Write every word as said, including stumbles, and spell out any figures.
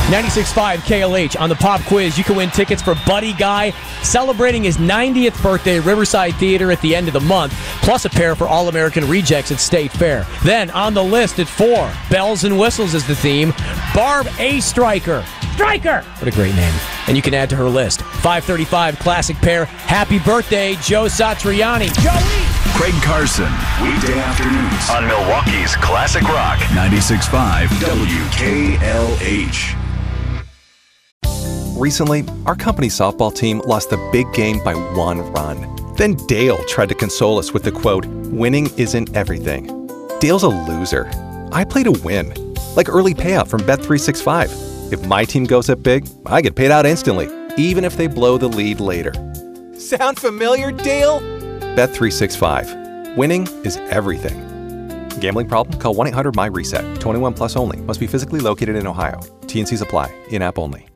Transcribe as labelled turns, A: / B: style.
A: ninety-six point five K L H. On the pop quiz, you can win tickets for Buddy Guy celebrating his ninetieth birthday at Riverside Theater at the end of the month, plus a pair for All-American Rejects at State Fair. Then on the list at four, Bells and Whistles is the theme. Barb A. Stryker. Stryker! What a great name. And you can add to her list. five thirty-five classic pair. Happy birthday, Joe Satriani. Joey!
B: Craig Carson, weekday afternoons
C: on Milwaukee's Classic Rock.
B: ninety-six point five W K L H.
D: Recently, our company softball team lost the big game by one run. Then Dale tried to console us with the quote, "Winning isn't everything." Dale's a loser. I play to win. Like early payout from Bet three sixty-five. If my team goes up big, I get paid out instantly, even if they blow the lead later. Sound familiar, Dale? Bet three sixty-five. Winning is everything. Gambling problem? Call one eight hundred M Y RESET. twenty-one plus only. Must be physically located in Ohio. T N Cs apply. In-app only.